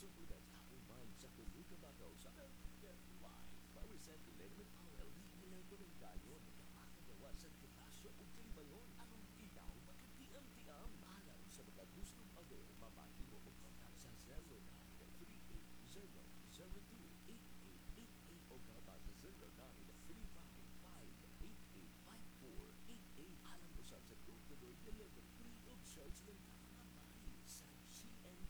susulat sa uman sa tuloy kabakaw sa Healthcare Life. Paurisat Leonard Powell, nirekomendayon kapakagawa sa potasyo o kalimayon aron ikaw makatiam-tiam. Alam sa mga gustong avail, mamati mo o kontak sa 0938-002-8888 o kaba sa 0935-588-5488. Alam usab sa tuloy deliver free of charge ng kapangabay sa GNC